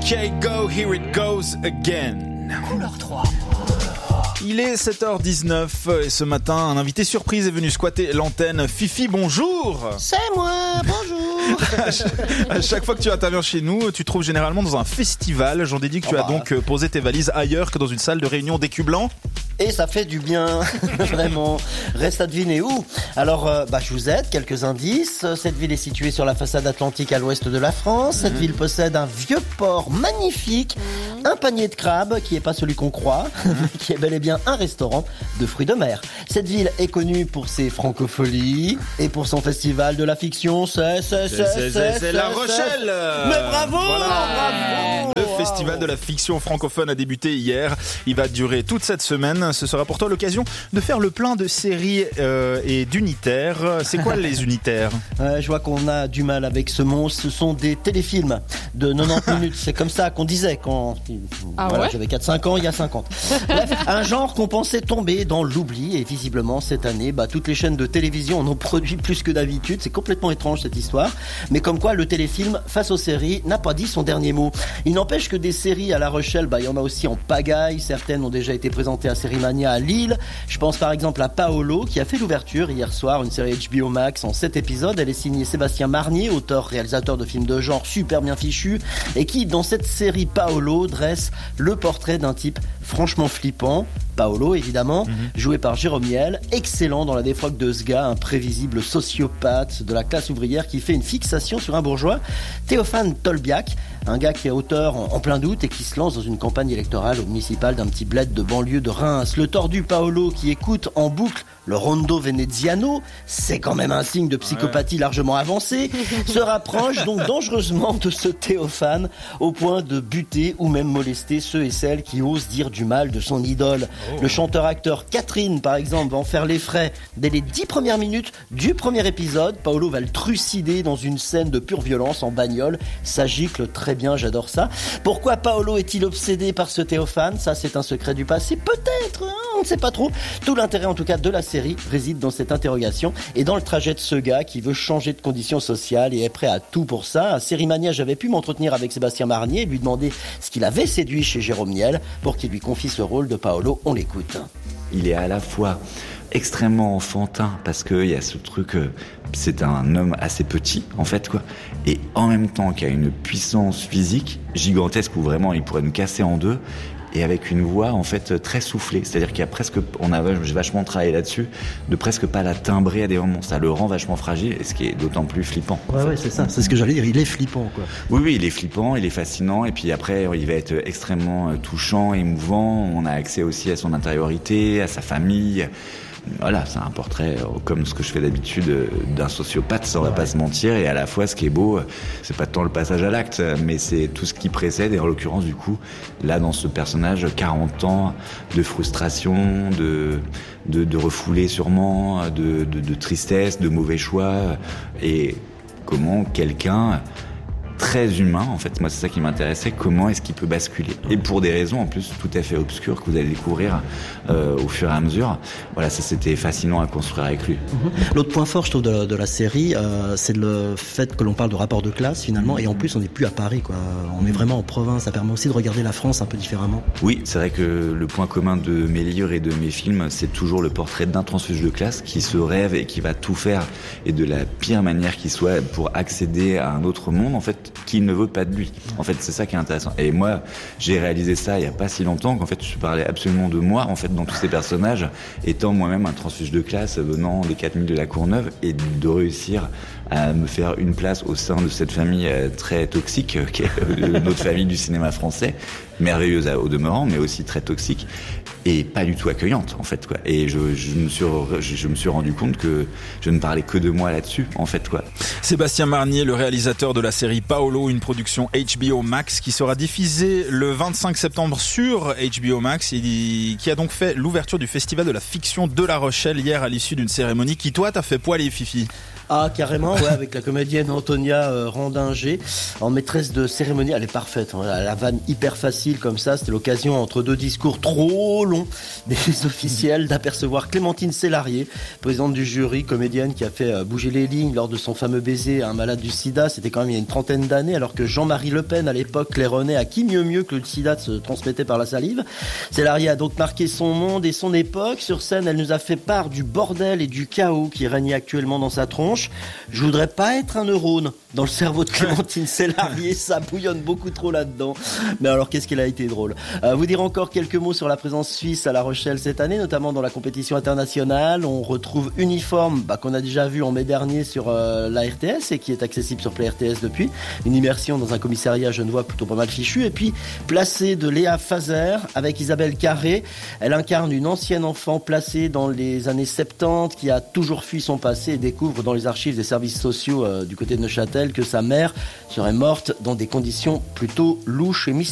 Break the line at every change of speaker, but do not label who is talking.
OK Go, here it goes again.
Couleur 3.
Il est 7h19 et ce matin, un invité surprise est venu squatter l'antenne. Fifi, bonjour.
C'est moi, bonjour.
À chaque fois que tu interviens chez nous, tu te trouves généralement dans un festival. J'en déduis que tu as donc posé tes valises ailleurs que dans une salle de réunion d'écu blanc.
Et ça fait du bien, vraiment. Reste à deviner où. Alors, je vous aide, quelques indices. Cette ville est située sur la façade atlantique à l'ouest de la France. Cette ville possède un vieux port magnifique, un panier de crabes, qui n'est pas celui qu'on croit, qui est bel et bien un restaurant de fruits de mer. Cette ville est connue pour ses francopholies et pour son festival de la fiction. C'est
La Rochelle.
Mais bravo,
voilà.
bravo.
Le festival de la fiction francophone a débuté hier. Il va durer toute cette semaine. Ce sera pour toi l'occasion de faire le plein de séries et d'unitaires. C'est quoi les unitaires ?
Je vois qu'on a du mal avec ce mot. Ce sont des téléfilms de 90 minutes. C'est comme ça qu'on disait quand j'avais 4-5 ans, il y a 50. Bref, un genre qu'on pensait tomber dans l'oubli. Et visiblement, cette année, toutes les chaînes de télévision en ont produit plus que d'habitude. C'est complètement étrange cette histoire. Mais comme quoi, le téléfilm, face aux séries, n'a pas dit son dernier mot. Il n'empêche que des séries à La Rochelle, il y en a aussi en pagaille. Certaines ont déjà été présentées à Sérimania à Lille. Je pense par exemple à Paolo qui a fait l'ouverture hier soir, une série HBO Max en 7 épisodes. Elle est signée Sébastien Marnier, auteur, réalisateur de films de genre super bien fichus et qui, dans cette série Paolo, dresse le portrait d'un type franchement flippant. Paolo, évidemment, joué par Jérôme Niel, excellent dans la défroque de ce gars, un prévisible sociopathe de la classe ouvrière qui fait une fixation sur un bourgeois, Théophane Tolbiac, un gars qui est auteur en plein doute et qui se lance dans une campagne électorale au municipal d'un petit bled de banlieue de Reims. Le tordu Paolo qui écoute en boucle le rondo veneziano, c'est quand même un signe de psychopathie largement avancé, se rapproche donc dangereusement de ce Théophane au point de buter ou même molester ceux et celles qui osent dire du mal de son idole. Le chanteur-acteur Catherine, par exemple, va en faire les frais dès les 10 premières minutes du premier épisode. Paolo va le trucider dans une scène de pure violence en bagnole. Ça gicle très bien, j'adore ça. Pourquoi Paolo est-il obsédé par ce Théophane ? Ça, c'est un secret du passé. Peut-être, on ne sait pas trop. Tout l'intérêt, en tout cas, de la série réside dans cette interrogation et dans le trajet de ce gars qui veut changer de conditions sociales et est prêt à tout pour ça. À Sérimania, j'avais pu m'entretenir avec Sébastien Marnier et lui demander ce qu'il avait séduit chez Jérôme Niel pour qu'il lui confie ce rôle de Paolo. On l'écoute.
Il est à la fois extrêmement enfantin parce qu'il y a ce truc, c'est un homme assez petit en fait quoi, et en même temps qui a une puissance physique gigantesque où vraiment il pourrait nous casser en deux. Et avec une voix en fait très soufflée, c'est-à-dire qu'il y a presque, j'ai vachement travaillé là-dessus, de presque pas la timbrer à des moments, ça le rend vachement fragile, et ce qui est d'autant plus flippant.
Ouais, c'est ça, c'est ce que j'allais dire, il est flippant quoi.
Oui, il est flippant, il est fascinant, et puis après il va être extrêmement touchant, émouvant, on a accès aussi à son intériorité, à sa famille. Voilà, c'est un portrait comme ce que je fais d'habitude d'un sociopathe, ça on va pas se mentir, et à la fois ce qui est beau, c'est pas tant le passage à l'acte, mais c'est tout ce qui précède, et en l'occurrence du coup, là dans ce personnage, 40 ans de frustration, de refoulé sûrement, de tristesse, de mauvais choix, et comment quelqu'un très humain, en fait, moi c'est ça qui m'intéressait, comment est-ce qu'il peut basculer, et pour des raisons en plus tout à fait obscures que vous allez découvrir au fur et à mesure. Voilà, ça c'était fascinant à construire avec lui.
L'autre point fort je trouve de la série, c'est le fait que l'on parle de rapport de classe finalement, et en plus on n'est plus à Paris quoi, on est vraiment en province, ça permet aussi de regarder la France un peu différemment.
Oui, c'est vrai que le point commun de mes livres et de mes films, c'est toujours le portrait d'un transfuge de classe qui se rêve et qui va tout faire, et de la pire manière qui soit, pour accéder à un autre monde en fait, qui ne veut pas de lui. En fait, c'est ça qui est intéressant. Et moi, j'ai réalisé ça il y a pas si longtemps qu'en fait, je parlais absolument de moi, en fait, dans tous ces personnages, étant moi-même un transfuge de classe venant des 4000 de la Courneuve, et de réussir à me faire une place au sein de cette famille très toxique, qui est notre famille du cinéma français, merveilleuse au demeurant, mais aussi très toxique, et pas du tout accueillante, en fait, quoi. Et je me suis rendu compte que je ne parlais que de moi là-dessus, en fait, quoi.
Sébastien Marnier, le réalisateur de la série Paolo, une production HBO Max qui sera diffusée le 25 septembre sur HBO Max, et qui a donc fait l'ouverture du festival de la fiction de La Rochelle hier à l'issue d'une cérémonie qui, toi, t'a fait poiler, Fifi.
Ah, carrément. Ouais, avec la comédienne Antonia Randinger en maîtresse de cérémonie. Elle est parfaite, hein. La vanne hyper facile comme ça. C'était l'occasion, entre deux discours trop longs des officiels, d'apercevoir Clémentine Célarié, présidente du jury, comédienne qui a fait bouger les lignes lors de son fameux baiser à un malade du sida. C'était quand même il y a une trentaine d'années, alors que Jean-Marie Le Pen, à l'époque, claironnait à qui mieux que le sida se transmettait par la salive. Célarié a donc marqué son monde et son époque. Sur scène, elle nous a fait part du bordel et du chaos qui règne actuellement dans sa tronche. Je voudrais pas être un neurone dans le cerveau de Clémentine Célarié, ça bouillonne beaucoup trop là-dedans. Mais alors, qu'est-ce qu'elle a été drôle. Vous dire encore quelques mots sur la présence suisse à La Rochelle cette année, notamment dans la compétition internationale. On retrouve Uniforme, qu'on a déjà vu en mai dernier sur la RTS et qui est accessible sur Play RTS depuis. Une immersion dans un commissariat genevois plutôt pas mal fichu. Et puis, Placé de Léa Fazer avec Isabelle Carré. Elle incarne une ancienne enfant placée dans les années 70 qui a toujours fui son passé et découvre dans les archives des services sociaux du côté de Neuchâtel que sa mère serait morte dans des conditions plutôt louches et mystérieuses.